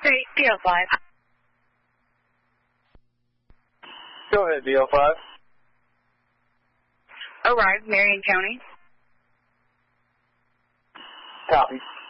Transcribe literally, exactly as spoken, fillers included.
Great, B O five. Go ahead, B O five. Arrived, Marion County. Copy.